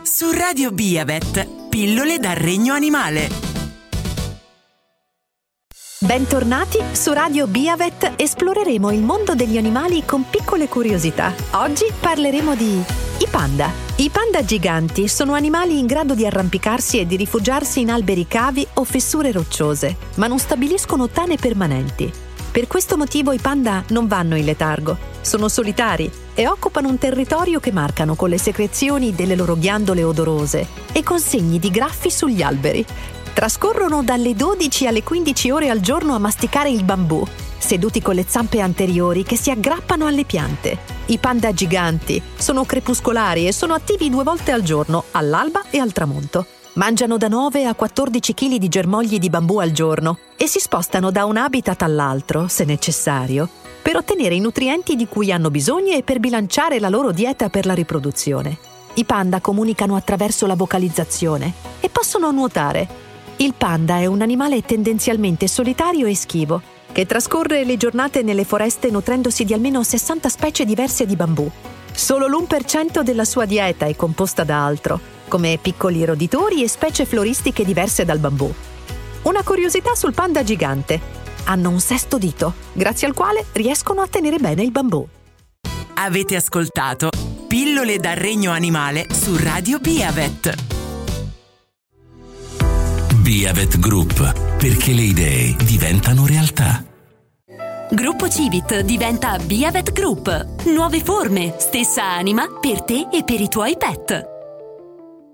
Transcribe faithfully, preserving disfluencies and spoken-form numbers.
Su Radio Biavet, pillole dal regno animale. Bentornati su Radio Biavet, esploreremo il mondo degli animali con piccole curiosità. Oggi parleremo di i panda. I panda giganti sono animali in grado di arrampicarsi e di rifugiarsi in alberi cavi o fessure rocciose, ma non stabiliscono tane permanenti. Per questo motivo i panda non vanno in letargo, sono solitari e occupano un territorio che marcano con le secrezioni delle loro ghiandole odorose e con segni di graffi sugli alberi. Trascorrono dalle dodici alle quindici ore al giorno a masticare il bambù, seduti con le zampe anteriori che si aggrappano alle piante. I panda giganti sono crepuscolari e sono attivi due volte al giorno, all'alba e al tramonto. Mangiano da nove a quattordici chili di germogli di bambù al giorno e si spostano da un habitat all'altro, se necessario, per ottenere i nutrienti di cui hanno bisogno e per bilanciare la loro dieta per la riproduzione. I panda comunicano attraverso la vocalizzazione e possono nuotare. Il panda è un animale tendenzialmente solitario e schivo, che trascorre le giornate nelle foreste nutrendosi di almeno sessanta specie diverse di bambù. Solo l'uno per cento della sua dieta è composta da altro, come piccoli roditori e specie floristiche diverse dal bambù. Una curiosità sul panda gigante: hanno un sesto dito, grazie al quale riescono a tenere bene il bambù. Avete ascoltato Pillole dal regno animale su Radio Biavet. Biavet Group, perché le idee diventano realtà. Gruppo Civit diventa Biavet Group. Nuove forme, stessa anima per te e per i tuoi pet.